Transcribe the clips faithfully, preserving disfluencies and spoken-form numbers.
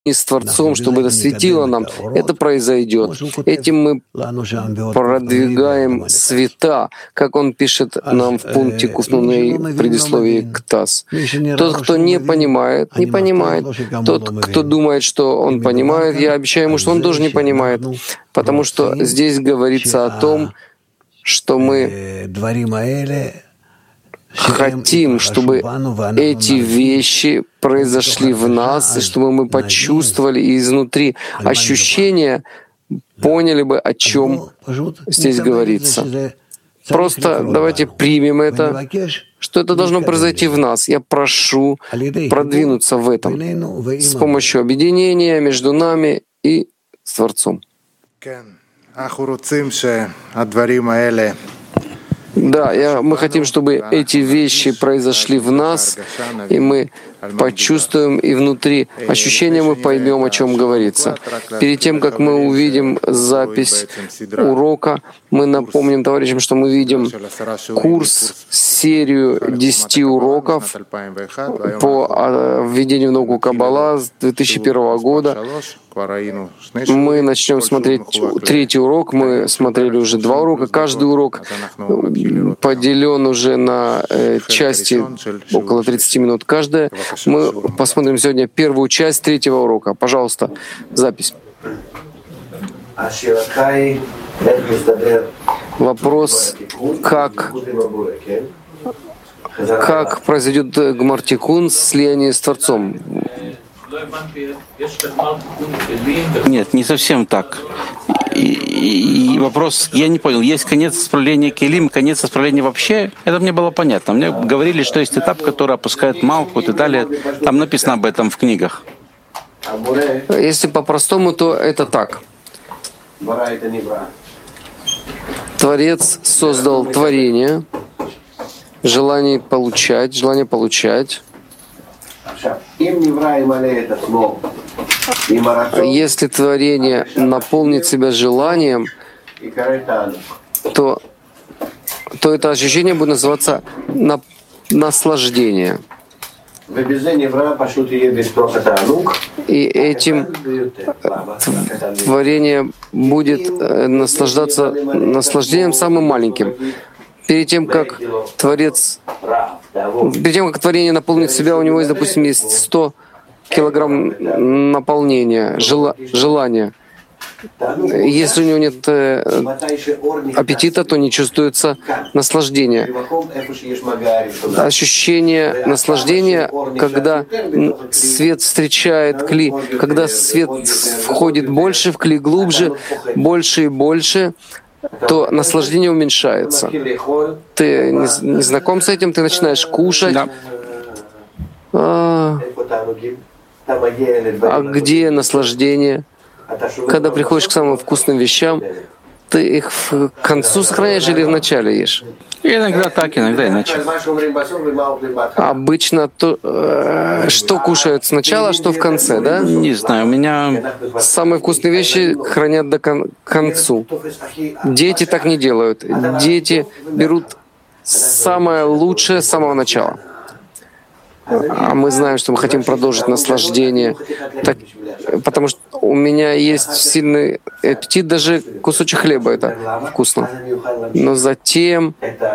с Творцом, чтобы это светило нам, это произойдет. Этим мы продвигаем света, как он пишет нам в пункте Куфнуней в предисловии к ТАСС. Тот, кто не понимает, не понимает. Тот, кто думает, что он понимает, я обещаю ему, что он тоже не понимает, потому что здесь говорится о том, что мы хотим, чтобы эти вещи произошли в нас, и чтобы мы почувствовали и изнутри ощущения, поняли бы, о чем здесь говорится. Просто давайте примем это, что это должно произойти в нас. Я прошу продвинуться в этом с помощью объединения между нами и с Творцом. Да, я, мы хотим, чтобы эти вещи произошли в нас, и мы почувствуем и внутри ощущения, мы поймем, о чем говорится. Перед тем, как мы увидим запись урока, мы напомним товарищам, что мы видим курс, серию десяти уроков по введению в науку Каббала с две тысячи первого года. Мы начнем смотреть третий урок. Мы смотрели уже два урока. Каждый урок поделен уже на э, части, около тридцати минут каждая. Мы посмотрим сегодня первую часть третьего урока. Пожалуйста, запись. Вопрос, как, как произойдет гмар-тикун, слияние с Творцом? Нет, не совсем так. И, и, и вопрос, я не понял, есть конец исправления Келим, конец исправления вообще? Это мне было понятно. Мне говорили, что есть этап, который опускает Малкут и далее. Там написано об этом в книгах. Если по-простому, то это так. Творец создал творение, желание получать, желание получать. Если творение наполнит себя желанием, то, то это ощущение будет называться на, наслаждение. И этим творение будет наслаждаться наслаждением самым маленьким. Перед тем, как Творец, перед тем, как творение наполнит себя, у него есть, допустим, есть сто килограмм наполнения, жела, желания. Если у него нет э, аппетита, то не чувствуется наслаждения. Ощущение наслаждения, когда свет встречает кли, когда свет входит больше в кли, глубже, больше и больше, то наслаждение уменьшается. Ты не, не знаком с этим, ты начинаешь кушать. Да. А, а где наслаждение? Когда приходишь к самым вкусным вещам, ты их к концу сохраняешь или в начале ешь? Иногда так, иногда иначе. Обычно то, э, что кушают сначала, а что в конце, да? Не знаю, у меня... Самые вкусные вещи хранят до кон- концу. Дети так не делают. Дети берут самое лучшее с самого начала. А мы знаем, что мы хотим продолжить наслаждение, так, потому что у меня есть сильный аппетит, даже кусочек хлеба — это вкусно. Но затем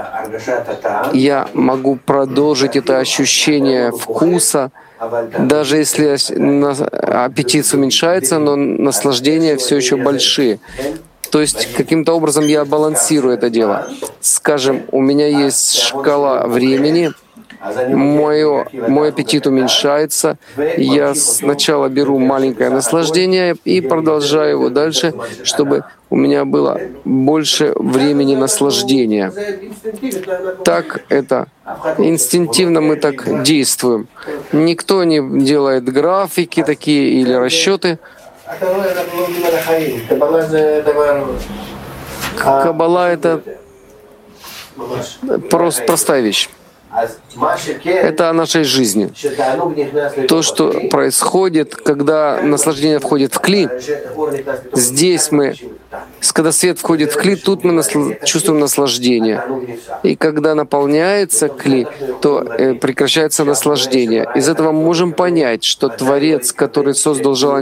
я могу продолжить это ощущение вкуса, даже если аппетит уменьшается, но наслаждения все еще большие. То есть каким-то образом я балансирую это дело. Скажем, у меня есть шкала времени, Мое, мой аппетит уменьшается, я сначала беру маленькое наслаждение и продолжаю его дальше, чтобы у меня было больше времени наслаждения. Так это. Инстинктивно мы так действуем. Никто не делает графики такие или расчеты. Каббала — это просто простая вещь. Это о нашей жизни. То, что происходит, когда наслаждение входит в кли, здесь мы, когда свет входит в кли, тут мы насл... чувствуем наслаждение. И когда наполняется кли, то э, прекращается наслаждение. Из этого мы можем понять, что Творец, который создал желание